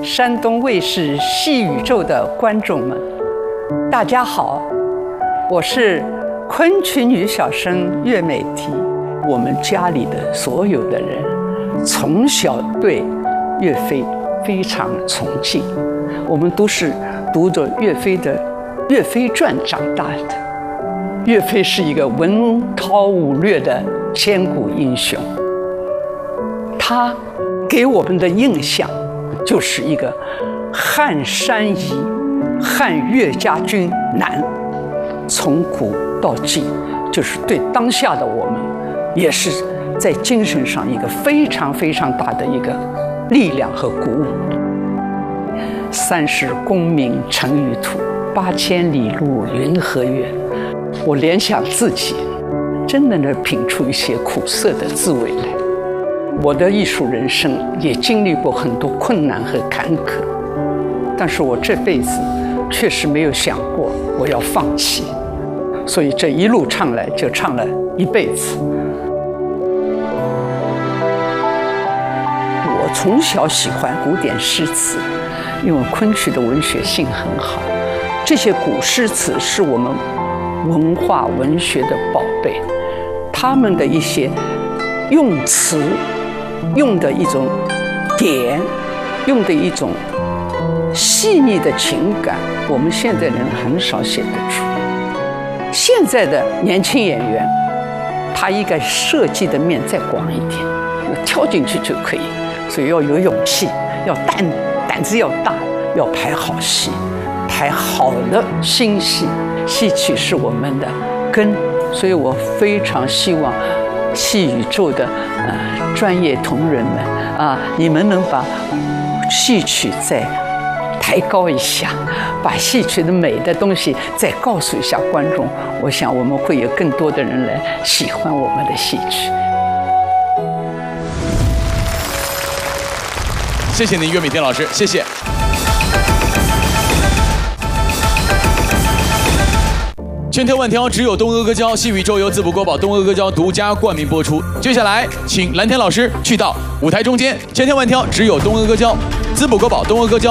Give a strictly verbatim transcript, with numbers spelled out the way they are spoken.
山东卫视《戏宇宙》的观众们，大家好，我是昆曲女小生岳美缇。我们家里的所有的人，从小对岳飞非常崇敬，我们都是读着岳飞的《岳飞传》长大的。岳飞是一个文韬武略的千古英雄，他给我们的印象就是一个撼山夷、撼岳家军难，从古到今，就是对当下的我们，也是在精神上一个非常非常大的一个力量和鼓舞。三十功名尘与土，八千里路云和月。我联想自己，真的能品出一些苦涩的滋味来。我的艺术人生也经历过很多困难和坎坷，但是我这辈子确实没有想过我要放弃，所以这一路唱来就唱了一辈子。我从小喜欢古典诗词，因为昆曲的文学性很好，这些古诗词是我们文化文学的宝贝，他们的一些用词，用的一种点，用的一种细腻的情感，我们现在人很少写得出。现在的年轻演员，他应该设计的面再广一点，跳进去就可以，所以要有勇气，要胆胆子要大，要排好戏，排好的新戏。戏曲是我们的根，所以我非常希望戏宇宙的呃专业同仁们啊，你们能把戏曲再抬高一下，把戏曲的美的东西再告诉一下观众，我想我们会有更多的人来喜欢我们的戏曲。 谢谢您，岳美缇老师，谢谢。千挑万挑，只有东阿阿胶，戏宇宙由淄博国宝东阿阿胶独家冠名播出。接下来，请蓝天老师去到舞台中间。千挑万挑，只有东阿阿胶，淄博国宝东阿阿胶。